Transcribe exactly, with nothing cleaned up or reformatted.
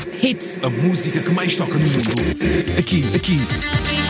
Hits. A música que mais toca no mundo. Aqui, aqui.